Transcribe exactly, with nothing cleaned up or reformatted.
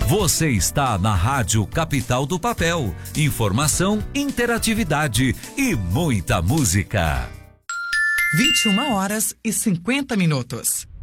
Você está na Rádio Capital do Papel. Informação, interatividade e muita música. vinte e uma horas e cinquenta minutos.